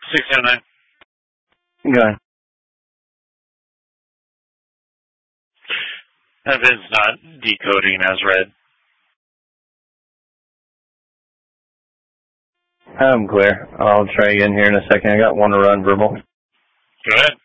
609. Go ahead. That is not decoding as read. I'm clear. I'll try again here in a second. I got one to run verbal. Go ahead.